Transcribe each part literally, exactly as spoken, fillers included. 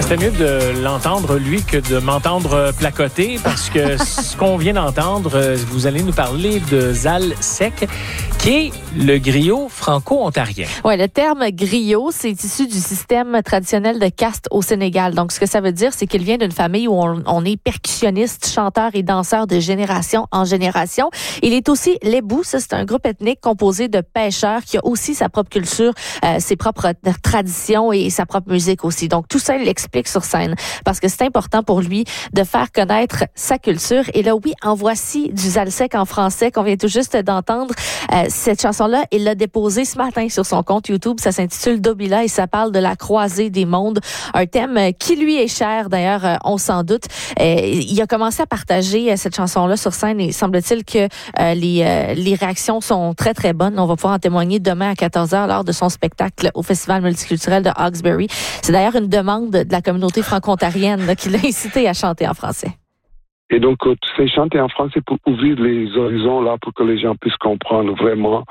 Ça serait mieux de l'entendre, lui, que de m'entendre placoter, parce que ce qu'on vient d'entendre, vous allez nous parler de Zal Sek, qui est le griot franco-ontarien. Oui, le terme griot, c'est issu du système traditionnel de caste au Sénégal. Donc, ce que ça veut dire, c'est qu'il vient d'une famille où on, on est percussionniste, chanteur et danseur de génération en génération. Il est aussi l'Ébou, ça c'est un groupe ethnique composé de pêcheurs qui a aussi sa propre culture, euh, ses propres traditions et sa propre musique aussi. Donc, tout ça, il l'explique sur scène parce que c'est important pour lui de faire connaître sa culture. Et là, oui, en voici du Zal Sek en français qu'on vient tout juste d'entendre. Euh, cette chanson-là, il l'a déposée ce matin sur son compte YouTube. Ça s'intitule Dobila et ça parle de la croisée des mondes. Un thème qui lui est cher, d'ailleurs, on s'en doute. Euh, il a commencé à partager cette chanson-là sur scène et semble-t-il que euh, les, euh, les réactions sont très, très bonnes. On va pouvoir en témoigner demain à quatorze heures lors de son spectacle au Festival multiculturel de Hawkesbury. C'est d'ailleurs une demande de la communauté franco-ontarienne là, qui l'a incité à chanter en français. Et donc, euh, c'est chanter en français pour ouvrir les horizons, là, pour que les gens puissent comprendre vraiment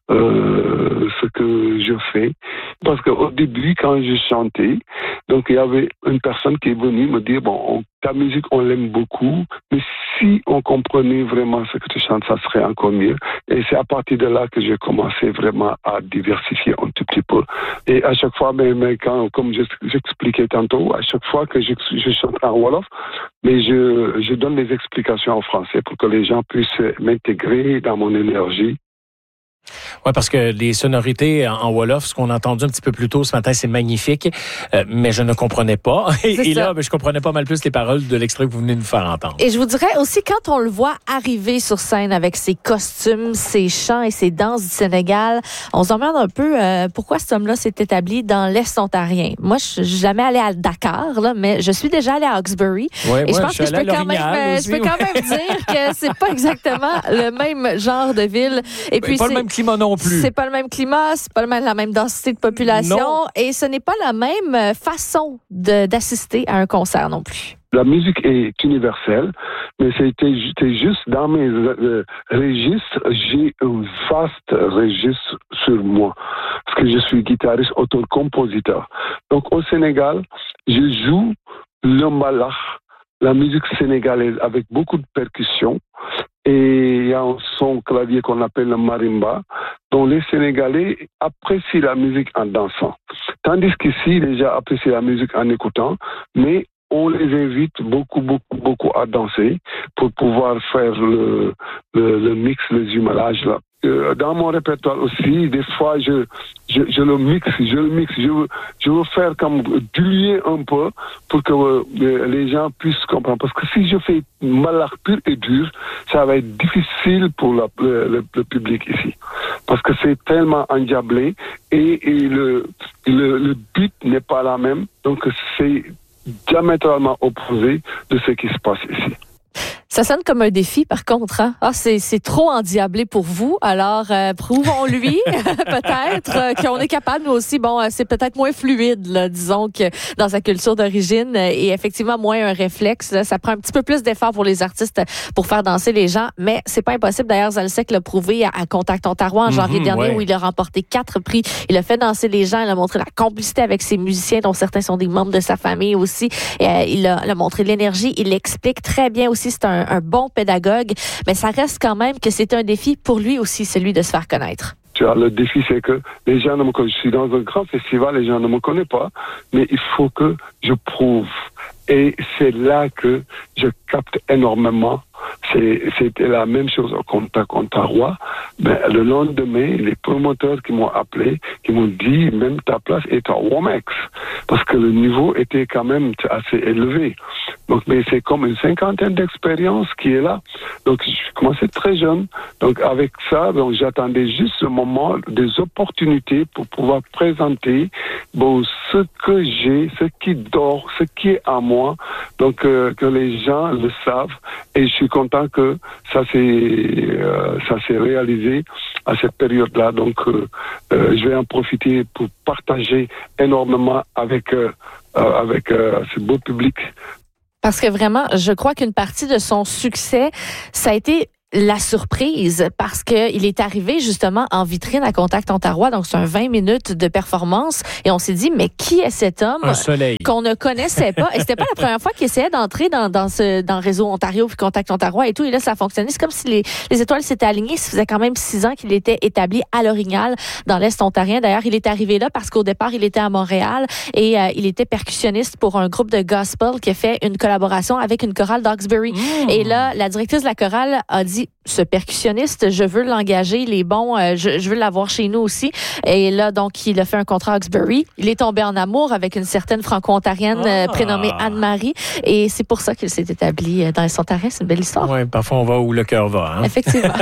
euh, ce que je fais. Parce qu'au début, quand je chantais, donc il y avait une personne qui est venue me dire, bon, on, ta musique, on l'aime beaucoup, mais si on comprenait vraiment ce que tu chantes, ça serait encore mieux. Et c'est à partir de là que j'ai commencé vraiment à diversifier un tout petit peu. Et à chaque fois, mais, mais quand, comme j'expliquais tantôt, à chaque fois que je, je chante en Wolof, mais je, je donne des explications en français pour que les gens puissent m'intégrer dans mon énergie. Oui, parce que les sonorités en Wolof, ce qu'on a entendu un petit peu plus tôt ce matin, c'est magnifique, euh, mais je ne comprenais pas. Et, et là, ben, je comprenais pas mal plus les paroles de l'extrait que vous venez de nous faire entendre. Et je vous dirais aussi, quand on le voit arriver sur scène avec ses costumes, ses chants et ses danses du Sénégal, on se demande un peu euh, pourquoi cet homme-là s'est établi dans l'Est ontarien. Moi, je suis jamais allée à Dakar, là, mais je suis déjà allée à Hawkesbury. Ouais, et ouais, je pense je que je peux, quand même, euh, aussi, je peux quand ouais. même dire que c'est pas exactement le même genre de ville. Et puis, pas c'est, le même climat non plus. C'est pas le même climat, c'est pas le même, la même densité de population. Non. Et ce n'est pas la même façon de, d'assister à un concert non plus. La musique est universelle, mais c'était, c'était juste dans mes euh, registres, j'ai un vaste registre sur moi, parce que je suis guitariste, auteur-compositeur. Donc au Sénégal, je joue le mbalax, la musique sénégalaise avec beaucoup de percussions, et il y a un son clavier qu'on appelle le marimba, dont les Sénégalais apprécient la musique en dansant. Tandis qu'ici, les gens apprécient la musique en écoutant, mais on les invite beaucoup, beaucoup, beaucoup à danser pour pouvoir faire le, le, le mix, le jumelage là. Euh, dans mon répertoire aussi, des fois, je, je, je le mixe, je le mixe, je veux, je veux faire comme diluer un peu pour que euh, les gens puissent comprendre. Parce que si je fais mbalax pur et dur, ça va être difficile pour la, le, le, le public ici. Parce que c'est tellement endiablé et, et le, le, le beat n'est pas la même. Donc, c'est diamétralement opposé de ce qui se passe ici. Ça sonne comme un défi, par contre. Hein? Ah, c'est, c'est trop endiablé pour vous. Alors, euh, prouvons-lui peut-être euh, qu'on est capable, nous aussi. Bon, euh, c'est peut-être moins fluide, là, disons, que dans sa culture d'origine euh, et effectivement moins un réflexe. Là, ça prend un petit peu plus d'efforts pour les artistes pour faire danser les gens, mais c'est pas impossible. D'ailleurs, Zal Sek l'a prouvé à, à Contact Ontario en janvier mm-hmm, dernier, ouais. où il a remporté quatre prix. Il a fait danser les gens, il a montré la complicité avec ses musiciens, dont certains sont des membres de sa famille aussi. Et, euh, il, a, il a montré l'énergie. Il l'explique très bien aussi. C'est un un bon pédagogue, mais ça reste quand même que c'est un défi pour lui aussi, celui de se faire connaître. Tu vois, le défi, c'est que les gens ne me connaissent. Je suis dans un grand festival, les gens ne me connaissent pas, mais il faut que je prouve. Et c'est là que je capte énormément. C'est, c'était la même chose au Contact Ontario. Ben, le lendemain, les promoteurs qui m'ont appelé, qui m'ont dit, même ta place est à Womex. Parce que le niveau était quand même assez élevé. Donc, mais c'est comme une cinquantaine d'expériences qui est là. Donc, je commençais très jeune. Donc, avec ça, donc, j'attendais juste le moment des opportunités pour pouvoir présenter, bon, ce que j'ai, ce qui dort, ce qui est à moi. Donc, euh, que les gens le savent. Et je suis content que ça s'est, euh, ça s'est réalisé à cette période-là. Donc, euh, euh, je vais en profiter pour partager énormément avec, euh, euh, avec euh, ce beau public. Parce que vraiment, je crois qu'une partie de son succès, ça a été la surprise parce qu'il est arrivé justement en vitrine à Contact Ontario, donc c'est un vingt minutes de performance et on s'est dit mais qui est cet homme un soleil qu'on ne connaissait pas et c'était pas la première fois qu'il essayait d'entrer dans dans ce dans le réseau Ontario puis Contact Ontario et tout et là ça a fonctionné, c'est comme si les les étoiles s'étaient alignées, ça faisait quand même six ans qu'il était établi à l'Orignal dans l'Est ontarien. D'ailleurs, il est arrivé là parce qu'au départ, il était à Montréal et euh, il était percussionniste pour un groupe de gospel qui a fait une collaboration avec une chorale d'Hawkesbury. Mmh. Et là, la directrice de la chorale a dit ce percussionniste, je veux l'engager, il est bon, euh, je, je veux l'avoir chez nous aussi. Et là, donc, il a fait un contrat à Hawkesbury. Il est tombé en amour avec une certaine franco-ontarienne ah. euh, prénommée Anne-Marie. Et c'est pour ça qu'il s'est établi dans l'Est ontarien. C'est une belle histoire. Oui, parfois, on va où le cœur va. Hein? Effectivement.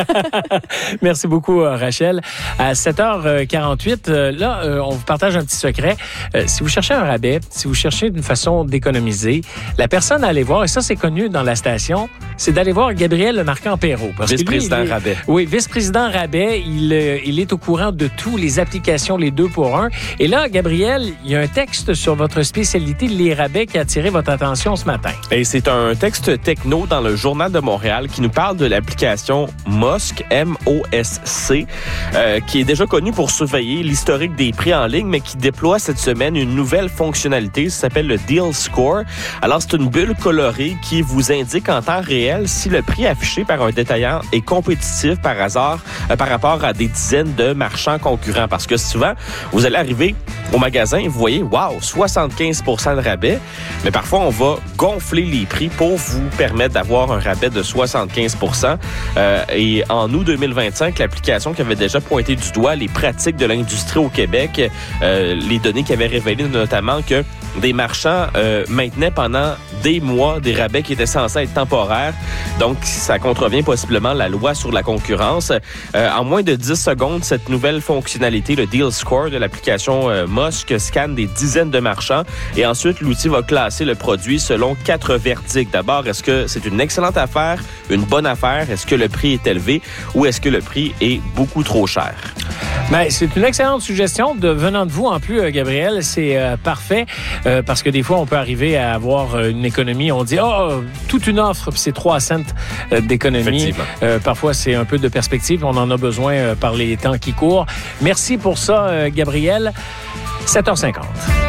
Merci beaucoup, Rachel. À sept heures quarante-huit, là, on vous partage un petit secret. Si vous cherchez un rabais, si vous cherchez une façon d'économiser, la personne à aller voir, et ça, c'est connu dans la station, c'est d'aller voir Gabriel Marquand-Perrault. Vice-président rabais. Oui, vice-président rabais. Il, il est au courant de tous les applications, les deux pour un. Et là, Gabriel, il y a un texte sur votre spécialité, les rabais, qui a attiré votre attention ce matin. Et c'est un texte techno dans le Journal de Montréal qui nous parle de l'application Mosc, M O S C, euh, qui est déjà connue pour surveiller l'historique des prix en ligne, mais qui déploie cette semaine une nouvelle fonctionnalité, ça s'appelle le Deal Score. Alors, c'est une bulle colorée qui vous indique en temps réel si le prix affiché par un détaillant est compétitif par hasard euh, par rapport à des dizaines de marchands concurrents. Parce que souvent, vous allez arriver au magasin et vous voyez, wow, soixante-quinze pour cent de rabais, mais parfois, on va gonfler les prix pour vous permettre d'avoir un rabais de soixante-quinze pour cent. Euh, et en août deux mille vingt-cinq, l'application qui avait déjà pointé du doigt les pratiques de l'industrie au Québec, euh, les données qui avaient révélé notamment que des marchands euh, maintenaient pendant des mois des rabais qui étaient censés être temporaires. Donc, ça contrevient possiblement à la loi sur la concurrence. Euh, en moins de dix secondes, cette nouvelle fonctionnalité, le Deal Score de l'application euh, Mosc, scanne des dizaines de marchands et ensuite, l'outil va classer le produit selon quatre verdicts. D'abord, est-ce que c'est une excellente affaire, une bonne affaire? Est-ce que le prix est élevé ou est-ce que le prix est beaucoup trop cher? Bien, c'est une excellente suggestion de venant de vous. En plus, Gabriel, c'est euh, parfait euh, parce que des fois, on peut arriver à avoir une économie. On dit, oh, toute une offre, puis c'est trois cents euh, d'économie. Euh, parfois, c'est un peu de perspective. On en a besoin euh, par les temps qui courent. Merci pour ça, euh, Gabriel. sept heures cinquante.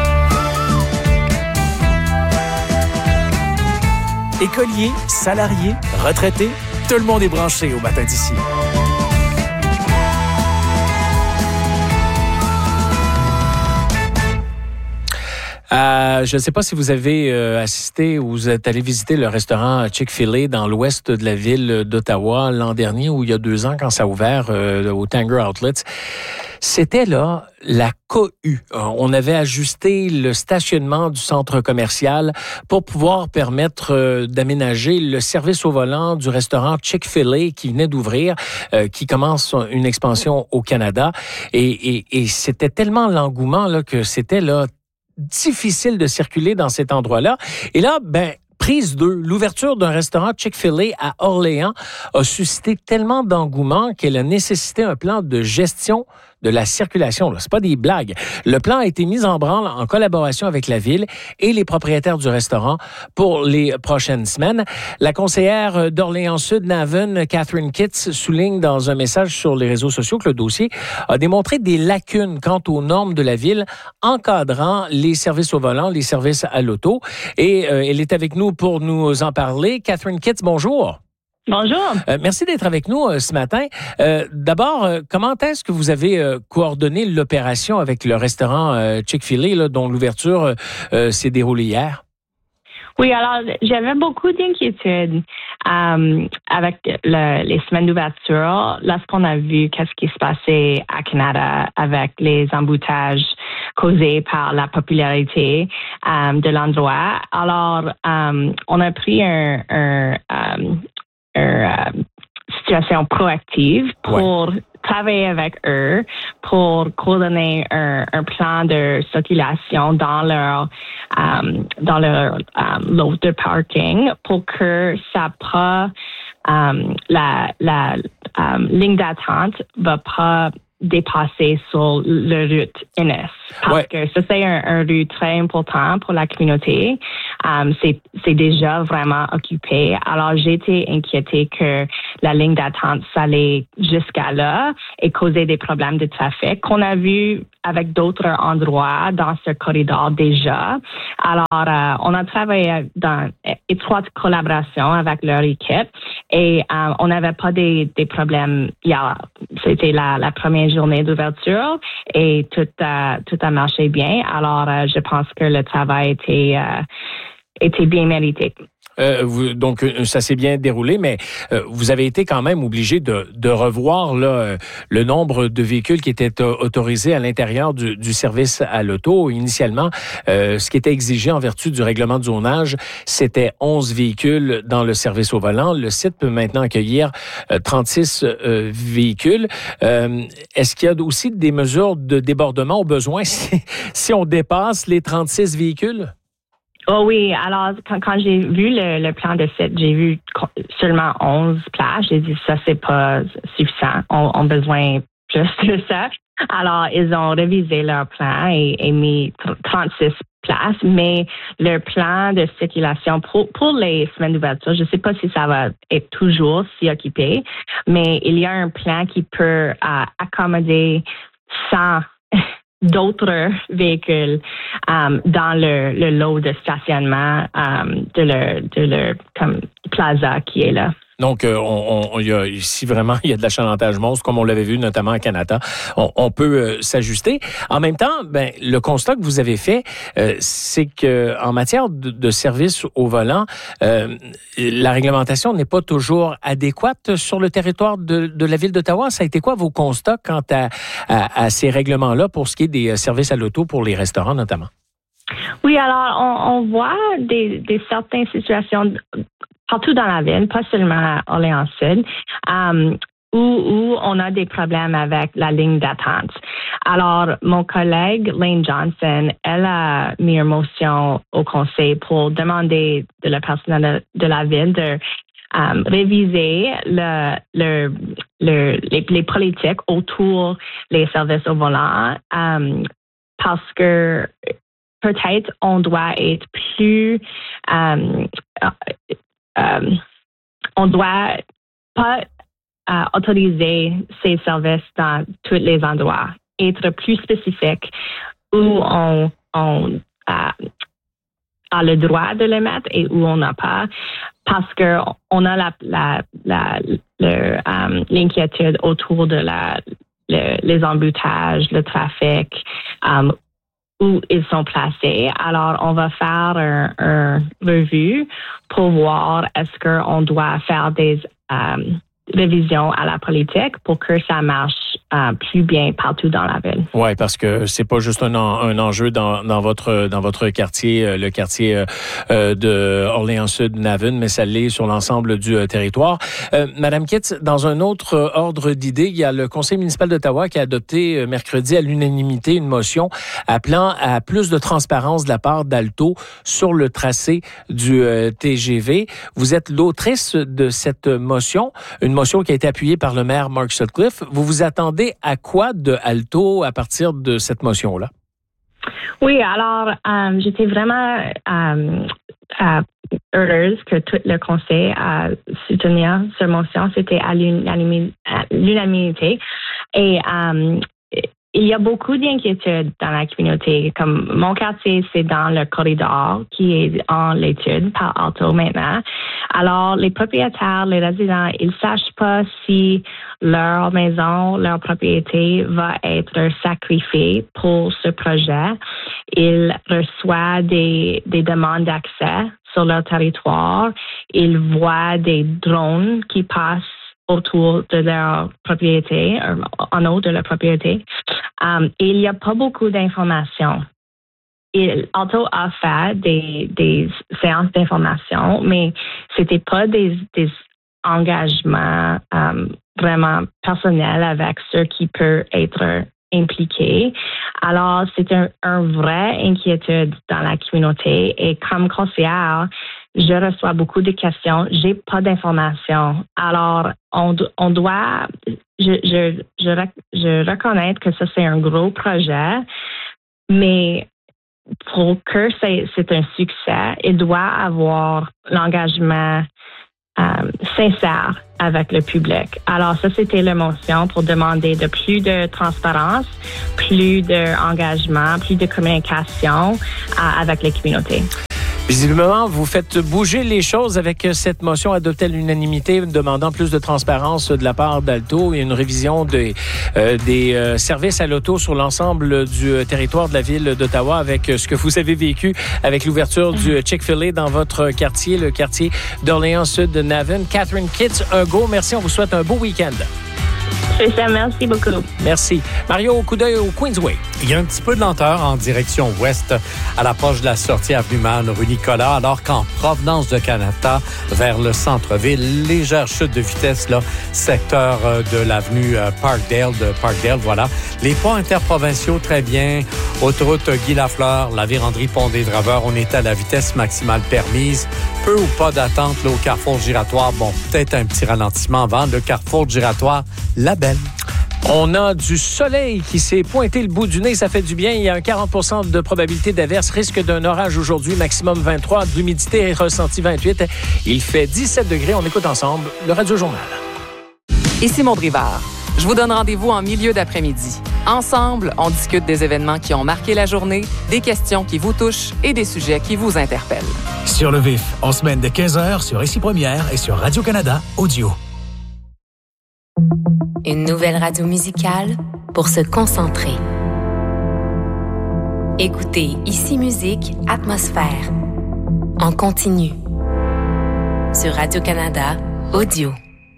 Écoliers, salariés, retraités, tout le monde est branché au matin d'ici. Euh, je ne sais pas si vous avez euh, assisté ou vous êtes allé visiter le restaurant Chick-fil-A dans l'ouest de la ville d'Ottawa l'an dernier ou il y a deux ans quand ça a ouvert euh, au Tanger Outlets. C'était là la cohue. On avait ajusté le stationnement du centre commercial pour pouvoir permettre euh, d'aménager le service au volant du restaurant Chick-fil-A qui venait d'ouvrir, euh, qui commence une expansion au Canada. Et, et, et c'était tellement l'engouement là, que c'était là difficile de circuler dans cet endroit-là. Et là, ben, prise deux, l'ouverture d'un restaurant Chick-fil-A à Orléans a suscité tellement d'engouement qu'elle a nécessité un plan de gestion de la circulation. Là, c'est pas des blagues. Le plan a été mis en branle en collaboration avec la ville et les propriétaires du restaurant pour les prochaines semaines. La conseillère d'Orléans-Sud, Navan, Catherine Kitts, souligne dans un message sur les réseaux sociaux que le dossier a démontré des lacunes quant aux normes de la ville encadrant les services au volant, les services à l'auto. Et euh, elle est avec nous pour nous en parler. Catherine Kitts, bonjour. Bonjour. Euh, merci d'être avec nous euh, ce matin. Euh, d'abord, euh, comment est-ce que vous avez euh, coordonné l'opération avec le restaurant euh, Chick-fil-A, là, dont l'ouverture euh, s'est déroulée hier? Oui, alors j'avais beaucoup d'inquiétudes euh, avec le, les semaines d'ouverture lorsqu'on a vu qu'est-ce qui se passait à Canada avec les embouteillages causés par la popularité euh, de l'endroit. Alors, euh, on a pris un, un, un une euh, situation proactive pour ouais. travailler avec eux, pour coordonner un, un plan de circulation dans leur euh, dans leur euh, lot de parking pour que ça pas euh, la la euh, ligne d'attente va pas dépasser sur le route Innis. Parce ouais. que ça, c'est un, un rue très important pour la communauté. Um, c'est, c'est déjà vraiment occupé. Alors, j'ai été inquiétée que la ligne d'attente s'allait jusqu'à là et causait des problèmes de trafic qu'on a vu avec d'autres endroits dans ce corridor déjà. Alors, euh, on a travaillé dans étroite collaboration avec leur équipe et euh, on n'avait pas des, des problèmes hier. C'était la, la première journée d'ouverture et tout a, tout a marché bien. Alors, euh, je pense que le travail était, euh, était bien mérité. Euh, vous, donc, ça s'est bien déroulé, mais euh, vous avez été quand même obligé de, de revoir là, euh, le nombre de véhicules qui étaient euh, autorisés à l'intérieur du, du service à l'auto. Initialement, euh, ce qui était exigé en vertu du règlement de zonage, c'était onze véhicules dans le service au volant. Le site peut maintenant accueillir euh, trente-six euh, véhicules. Euh, est-ce qu'il y a aussi des mesures de débordement au besoin si, si on dépasse les trente-six véhicules? Oh oui, alors quand, quand j'ai vu le, le plan de site, j'ai vu seulement onze places. J'ai dit ça, c'est pas suffisant. On, on a besoin plus que ça. Alors, ils ont révisé leur plan et, et mis trente-six places, mais le plan de circulation pour, pour les semaines d'ouverture, je ne sais pas si ça va être toujours si occupé, mais il y a un plan qui peut euh, accommoder cent d'autres véhicules um, dans le, le lot de stationnement um, de leur de leur comme plaza qui est là. Donc, euh, on, on, il y a, ici, vraiment, il y a de l'achalandage monstre, comme on l'avait vu notamment à Canada. On, on peut euh, s'ajuster. En même temps, ben, le constat que vous avez fait, euh, c'est que en matière de, de service au volant, euh, la réglementation n'est pas toujours adéquate sur le territoire de, de la ville d'Ottawa. Ça a été quoi vos constats quant à, à, à ces règlements-là pour ce qui est des services à l'auto pour les restaurants notamment? Oui, alors, on, on voit des, des certaines situations partout dans la ville, pas seulement à Orléans-Sud, um, où, où on a des problèmes avec la ligne d'attente. Alors, mon collègue Lane Johnson, elle a mis une motion au conseil pour demander de la personnel de, de la ville de um, réviser le, le, le, les, les politiques autour des services au volant um, parce que peut-être on doit être plus um, Um, on doit pas uh, autoriser ces services dans tous les endroits, être plus spécifique où on, on uh, a le droit de le mettre et où on n'a pas, parce que on a la, la, la, le, um, l'inquiétude autour de la, le, les embouteillages, le trafic, um, où ils sont placés. Alors, on va faire un, un revue pour voir est-ce qu'on doit faire des euh, révisions à la politique pour que ça marche euh, plus bien partout dans la ville. Oui, parce que c'est pas juste un, en, un enjeu dans, dans votre dans votre quartier, le quartier euh, de Orléans-Sud-Navan, mais ça l'est sur l'ensemble du euh, territoire. Euh, Madame Kitts, dans un autre euh, ordre d'idée, il y a le Conseil municipal d'Ottawa qui a adopté euh, mercredi à l'unanimité une motion appelant à plus de transparence de la part d'Alto sur le tracé du euh, T G V. Vous êtes l'autrice de cette motion, une motion qui a été appuyée par le maire Mark Sutcliffe. Vous vous attendez à quoi de Alto à partir de cette motion-là? Oui, alors, euh, j'étais vraiment euh, euh, heureuse que tout le conseil a soutenu cette motion. C'était à l'unanimité. Et euh, il y a beaucoup d'inquiétudes dans la communauté. Comme mon quartier, c'est dans le corridor qui est en l'étude par Alto maintenant. Alors, les propriétaires, les résidents, ils ne sachent pas si leur maison, leur propriété va être sacrifiée pour ce projet. Ils reçoivent des, des demandes d'accès sur leur territoire. Ils voient des drones qui passent autour de leur propriété, en haut de leur propriété. Um, et il n'y a pas beaucoup d'informations. Et Alto a fait des, des séances d'information, mais c'était pas des, des engagements um, vraiment personnels avec ceux qui peuvent être impliqués. Alors, c'est un, un vrai inquiétude dans la communauté. Et comme conseillère, je reçois beaucoup de questions. J'ai pas d'informations. Alors, on, on doit, je, je, je, je reconnais que ça, c'est un gros projet, mais pour que c'est, c'est un succès, il doit avoir l'engagement euh, sincère avec le public. Alors ça, c'était la motion pour demander de plus de transparence, plus d'engagement, plus de communication euh, avec les communautés. Visiblement, vous faites bouger les choses avec cette motion adoptée à l'unanimité demandant plus de transparence de la part d'Alto et une révision des, euh, des euh, services à l'auto sur l'ensemble du euh, territoire de la ville d'Ottawa avec euh, ce que vous avez vécu avec l'ouverture du Chick-fil-A dans votre quartier, le quartier d'Orléans-Sud de Navan. Catherine Kitts, un go. Merci. On vous souhaite un beau week-end. C'est ça, merci beaucoup. Merci. Mario, au coup d'œil au Queensway. Il y a un petit peu de lenteur en direction ouest à l'approche de la sortie avenue Man, rue Nicolas, alors qu'en provenance de Canada vers le centre-ville, légère chute de vitesse, là, secteur de l'avenue Parkdale, de Parkdale, voilà. Les ponts interprovinciaux, très bien. Autoroute Guy Lafleur, la Vérandrie Pont des Draveurs, on est à la vitesse maximale permise. Peu ou pas d'attente là, au carrefour giratoire. Bon, peut-être un petit ralentissement avant le carrefour giratoire La Belle. On a du soleil qui s'est pointé le bout du nez, ça fait du bien. Il y a un quarante pour cent de probabilité d'averse, risque d'un orage aujourd'hui, maximum vingt-trois, de l'humidité est ressenti vingt-huit. Il fait dix-sept degrés. On écoute ensemble le Radio Journal. Ici Maud Rivard. Je vous donne rendez-vous en milieu d'après-midi. Ensemble, on discute des événements qui ont marqué la journée, des questions qui vous touchent et des sujets qui vous interpellent. Sur le vif, en semaine de quinze heures sur Ici Première et sur Radio-Canada Audio. Une nouvelle radio musicale pour se concentrer. Écoutez Ici Musique Atmosphère en continu sur Radio-Canada Audio.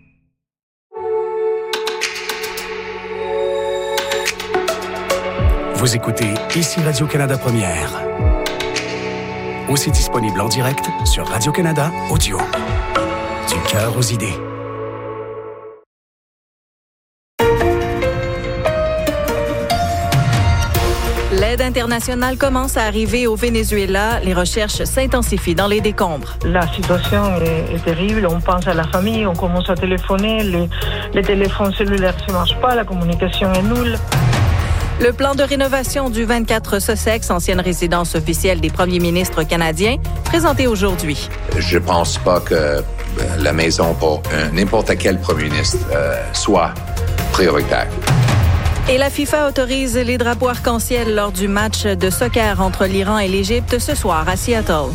Vous écoutez Ici Radio-Canada Première. Aussi disponible en direct sur Radio-Canada Audio. Du cœur aux idées. L'aide internationale commence à arriver au Venezuela. Les recherches s'intensifient dans les décombres. La situation est, est terrible. On pense à la famille, on commence à téléphoner. Les, les téléphones cellulaires ne marchent pas, la communication est nulle. Le plan de rénovation du vingt-quatre Sussex, ancienne résidence officielle des premiers ministres canadiens, présenté aujourd'hui. Je pense pas que la maison pour n'importe quel premier ministre euh, soit prioritaire. Et la FIFA autorise les drapeaux arc-en-ciel lors du match de soccer entre l'Iran et l'Égypte ce soir à Seattle.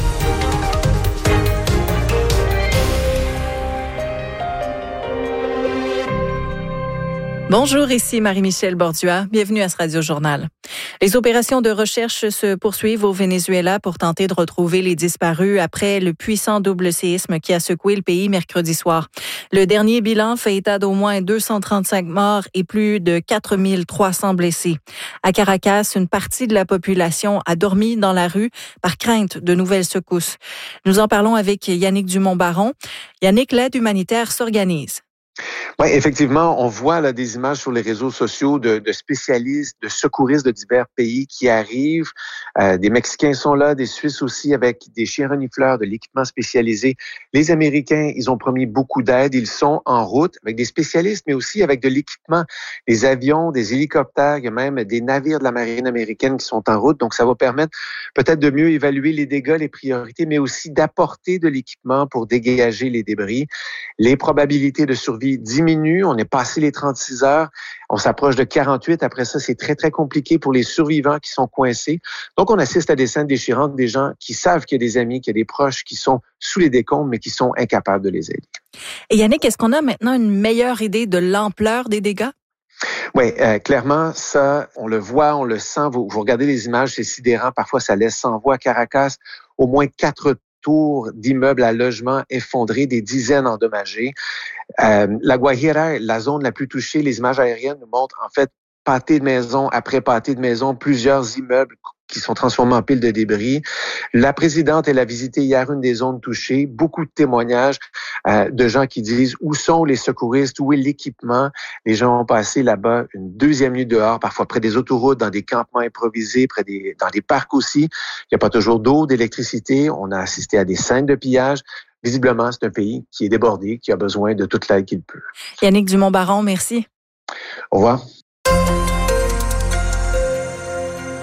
Bonjour, ici Marie-Michel Bordua. Bienvenue à ce Radio-Journal. Les opérations de recherche se poursuivent au Venezuela pour tenter de retrouver les disparus après le puissant double séisme qui a secoué le pays mercredi soir. Le dernier bilan fait état d'au moins deux cent trente-cinq morts et plus de quatre mille trois cents blessés. À Caracas, une partie de la population a dormi dans la rue par crainte de nouvelles secousses. Nous en parlons avec Yannick Dumont-Baron. Yannick, l'aide humanitaire s'organise. Oui, effectivement, on voit là des images sur les réseaux sociaux de, de spécialistes, de secouristes de divers pays qui arrivent. Euh, des Mexicains sont là, des Suisses aussi avec des chiens renifleurs, de l'équipement spécialisé. Les Américains, ils ont promis beaucoup d'aide. Ils sont en route avec des spécialistes, mais aussi avec de l'équipement, des avions, des hélicoptères. Il y a même des navires de la marine américaine qui sont en route. Donc, ça va permettre peut-être de mieux évaluer les dégâts, les priorités, mais aussi d'apporter de l'équipement pour dégager les débris. Les probabilités de survie diminuent. On est passé les trente-six heures. On s'approche de quarante-huit. Après ça, c'est très, très compliqué pour les survivants qui sont coincés. Donc, on assiste à des scènes déchirantes, des gens qui savent qu'il y a des amis, qu'il y a des proches qui sont sous les décombres, mais qui sont incapables de les aider. Et Yannick, est-ce qu'on a maintenant une meilleure idée de l'ampleur des dégâts? Oui, euh, clairement, ça, on le voit, on le sent. Vous, vous regardez les images, c'est sidérant. Parfois, ça laisse sans voix. Caracas, au moins quatre tours d'immeubles à logement effondrés, des dizaines endommagées. Euh, la Guajira, la zone la plus touchée, les images aériennes nous montrent en fait pâté de maison après pâté de maison, plusieurs immeubles qui sont transformés en piles de débris. La présidente, elle a visité hier une des zones touchées, beaucoup de témoignages euh, de gens qui disent où sont les secouristes, où est l'équipement. Les gens ont passé là-bas une deuxième nuit dehors, parfois près des autoroutes, dans des campements improvisés, près des dans des parcs aussi. Il n'y a pas toujours d'eau, d'électricité. On a assisté à des scènes de pillage. Visiblement, c'est un pays qui est débordé, qui a besoin de toute l'aide qu'il peut. Yannick Dumont-Baron, merci. Au revoir.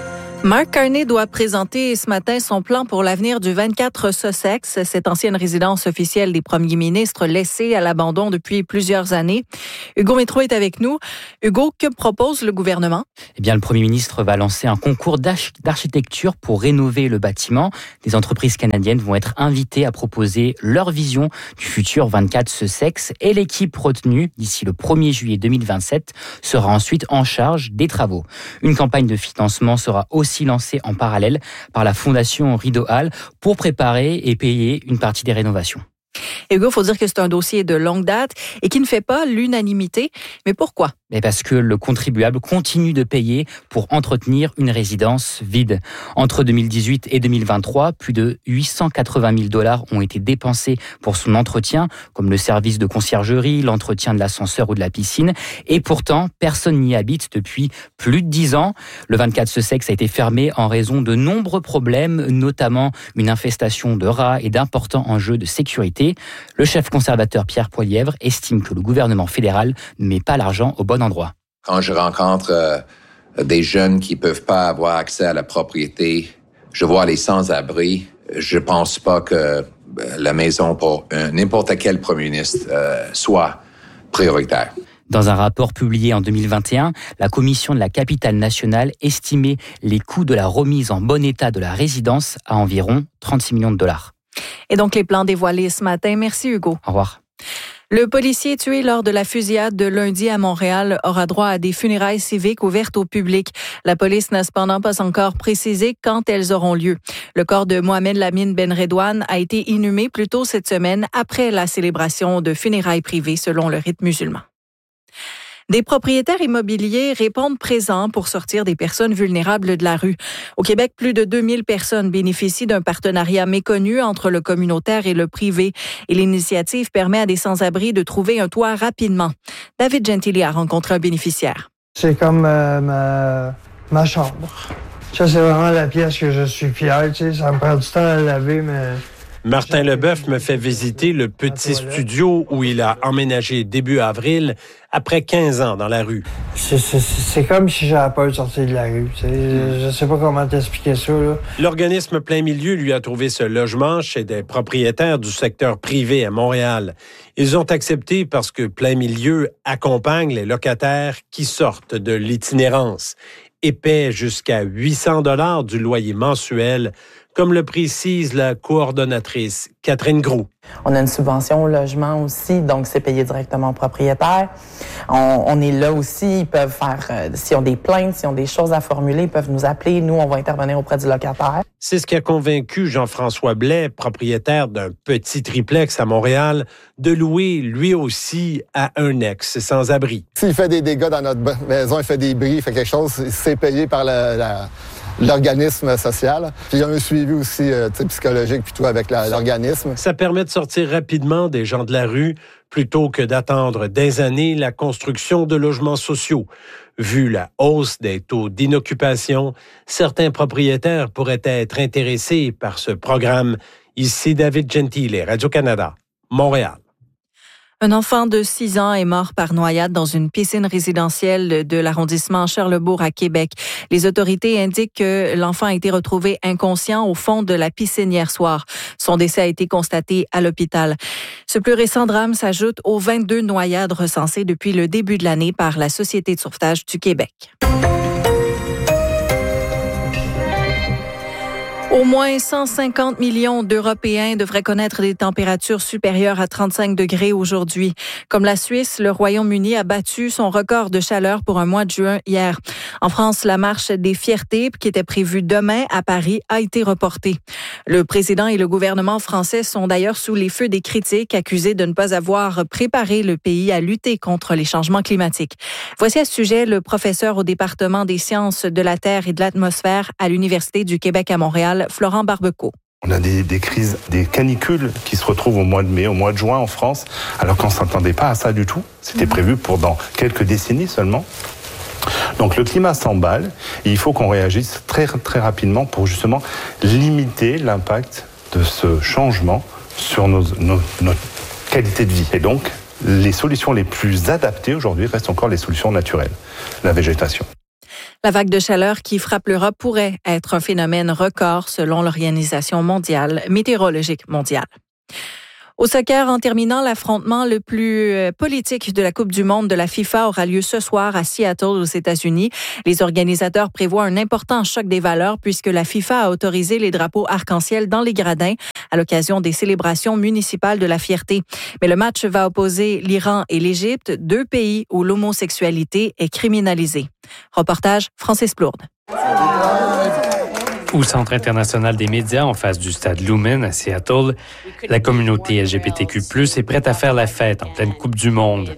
Mark Carney doit présenter ce matin son plan pour l'avenir du vingt-quatre Sussex, cette ancienne résidence officielle des premiers ministres laissée à l'abandon depuis plusieurs années. Hugo Métro est avec nous. Hugo, que propose le gouvernement? Eh bien, le premier ministre va lancer un concours d'arch- d'architecture pour rénover le bâtiment. Des entreprises canadiennes vont être invitées à proposer leur vision du futur vingt-quatre Sussex et l'équipe retenue d'ici le premier juillet deux mille vingt-sept sera ensuite en charge des travaux. Une campagne de financement sera aussi lancée en parallèle par la fondation Rideau Hall pour préparer et payer une partie des rénovations. Hugo, il faut dire que c'est un dossier de longue date et qui ne fait pas l'unanimité. Mais pourquoi? Mais parce que le contribuable continue de payer pour entretenir une résidence vide. Entre deux mille dix-huit et deux mille vingt-trois, plus de huit cent quatre-vingt mille dollars ont été dépensés pour son entretien, comme le service de conciergerie, l'entretien de l'ascenseur ou de la piscine. Et pourtant, personne n'y habite depuis plus de dix ans. Le vingt-quatre Sussex a été fermé en raison de nombreux problèmes, notamment une infestation de rats et d'importants enjeux de sécurité. Le chef conservateur Pierre Poilièvre estime que le gouvernement fédéral ne met pas l'argent au bon endroit. Quand je rencontre euh, des jeunes qui peuvent pas avoir accès à la propriété, je vois les sans-abri, je pense pas que euh, la maison pour un, n'importe quel premier ministre euh, soit prioritaire. Dans un rapport publié en deux mille vingt et un, la Commission de la capitale nationale estimait les coûts de la remise en bon état de la résidence à environ trente-six millions de dollars. Et donc, les plans dévoilés ce matin. Merci, Hugo. Au revoir. Le policier tué lors de la fusillade de lundi à Montréal aura droit à des funérailles civiques ouvertes au public. La police n'a cependant pas encore précisé quand elles auront lieu. Le corps de Mohamed Lamine Ben Redouane a été inhumé plus tôt cette semaine après la célébration de funérailles privées selon le rite musulman. Des propriétaires immobiliers répondent présents pour sortir des personnes vulnérables de la rue. Au Québec, plus de deux mille personnes bénéficient d'un partenariat méconnu entre le communautaire et le privé. Et l'initiative permet à des sans-abri de trouver un toit rapidement. David Gentili a rencontré un bénéficiaire. C'est comme euh, ma, ma chambre. Ça, c'est vraiment la pièce que je suis fier. Tu sais, ça me prend du temps à laver, mais... Martin Leboeuf me fait visiter le petit studio où il a emménagé début avril, après quinze ans dans la rue. C'est, c'est, c'est comme si j'avais peur de sortir de la rue. Tu sais. Je ne sais pas comment t'expliquer ça. Là. L'organisme Plein Milieu lui a trouvé ce logement chez des propriétaires du secteur privé à Montréal. Ils ont accepté parce que Plein Milieu accompagne les locataires qui sortent de l'itinérance et paient jusqu'à huit cents dollars du loyer mensuel, comme le précise la coordonnatrice Catherine Groux. On a une subvention au logement aussi, donc c'est payé directement aux propriétaires. On, on est là aussi, ils peuvent faire, euh, s'ils ont des plaintes, s'ils ont des choses à formuler, ils peuvent nous appeler. Nous, on va intervenir auprès du locataire. C'est ce qui a convaincu Jean-François Blais, propriétaire d'un petit triplex à Montréal, de louer lui aussi à un ex sans-abri. S'il fait des dégâts dans notre maison, il fait des bris, il fait quelque chose, c'est payé par la... la... l'organisme social. Puis il y a un suivi aussi euh, psychologique plutôt avec la, l'organisme. Ça permet de sortir rapidement des gens de la rue plutôt que d'attendre des années la construction de logements sociaux. Vu la hausse des taux d'inoccupation, certains propriétaires pourraient être intéressés par ce programme. Ici David Gentile, Radio-Canada, Montréal. Un enfant de six ans est mort par noyade dans une piscine résidentielle de l'arrondissement Charlesbourg à Québec. Les autorités indiquent que l'enfant a été retrouvé inconscient au fond de la piscine hier soir. Son décès a été constaté à l'hôpital. Ce plus récent drame s'ajoute aux vingt-deux noyades recensées depuis le début de l'année par la Société de sauvetage du Québec. Au moins cent cinquante millions d'Européens devraient connaître des températures supérieures à trente-cinq degrés aujourd'hui. Comme la Suisse, le Royaume-Uni a battu son record de chaleur pour un mois de juin hier. En France, la marche des fiertés, qui était prévue demain à Paris, a été reportée. Le président et le gouvernement français sont d'ailleurs sous les feux des critiques, accusés de ne pas avoir préparé le pays à lutter contre les changements climatiques. Voici à ce sujet le professeur au département des sciences de la Terre et de l'atmosphère à l'Université du Québec à Montréal, Florent Barbeco. On a des, des crises, des canicules qui se retrouvent au mois de mai, au mois de juin en France, alors qu'on ne s'attendait pas à ça du tout. C'était mmh. prévu pour dans quelques décennies seulement. Donc le climat s'emballe et il faut qu'on réagisse très, très rapidement pour justement limiter l'impact de ce changement sur nos, nos, notre qualité de vie. Et donc, les solutions les plus adaptées aujourd'hui restent encore les solutions naturelles, la végétation. La vague de chaleur qui frappe l'Europe pourrait être un phénomène record selon l'Organisation mondiale, météorologique mondiale. Au soccer, en terminant, l'affrontement le plus politique de la Coupe du monde de la FIFA aura lieu ce soir à Seattle, aux États-Unis. Les organisateurs prévoient un important choc des valeurs puisque la FIFA a autorisé les drapeaux arc-en-ciel dans les gradins à l'occasion des célébrations municipales de la fierté. Mais le match va opposer l'Iran et l'Égypte, deux pays où l'homosexualité est criminalisée. Reportage Francis Plourde. Au Centre international des médias, en face du stade Lumen à Seattle, la communauté L G B T Q plus, est prête à faire la fête en pleine Coupe du monde.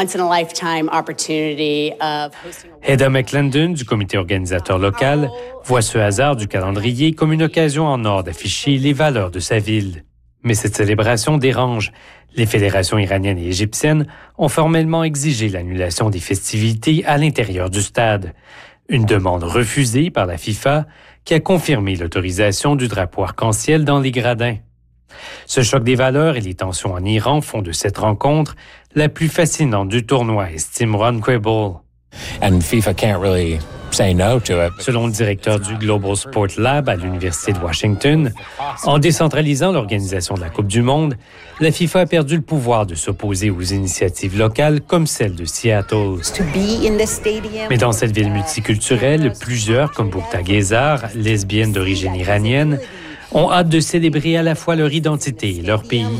Heather McClendon, du comité organisateur local, voit ce hasard du calendrier comme une occasion en or d'afficher les valeurs de sa ville. Mais cette célébration dérange. Les fédérations iraniennes et égyptiennes ont formellement exigé l'annulation des festivités à l'intérieur du stade. Une demande refusée par la FIFA qui a confirmé l'autorisation du drapeau arc-en-ciel dans les gradins. Ce choc des valeurs et les tensions en Iran font de cette rencontre la plus fascinante du tournoi, estime Ron Quable. And FIFA can't really say no to it. Selon le directeur du Global Sport Lab à l'Université de Washington, en décentralisant l'organisation de la Coupe du monde, la FIFA a perdu le pouvoir de s'opposer aux initiatives locales comme celle de Seattle. Mais dans cette ville multiculturelle, plusieurs, comme Boukta Gezar, lesbienne d'origine iranienne, ont hâte de célébrer à la fois leur identité et leur pays.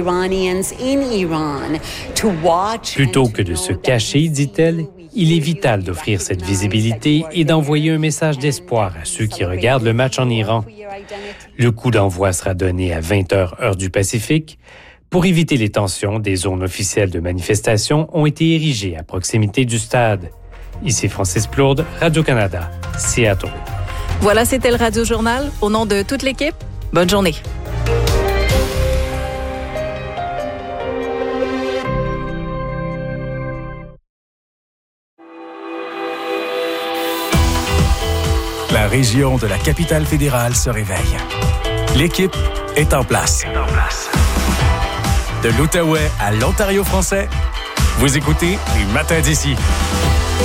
Plutôt que de se cacher, dit-elle, il est vital d'offrir cette visibilité et d'envoyer un message d'espoir à ceux qui regardent le match en Iran. Le coup d'envoi sera donné à vingt heures heure du Pacifique. Pour éviter les tensions, des zones officielles de manifestation ont été érigées à proximité du stade. Ici Francis Plourde, Radio-Canada, Seattle. Voilà, c'était le Radio Journal. Au nom de toute l'équipe, bonne journée. La région de la capitale fédérale se réveille. L'équipe est en place. De l'Outaouais à l'Ontario français, vous écoutez Les Matins d'ici.